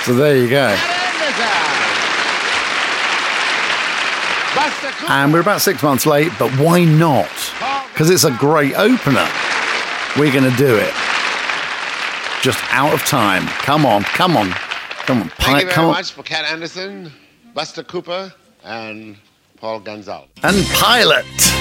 So there you go. And we're about 6 months late, but why not? Because it's a great opener. We're going to do it. Just out of time. Come on. Thank you very much for Cat Anderson, Buster Cooper, and Paul Gonzalez. And Pilot.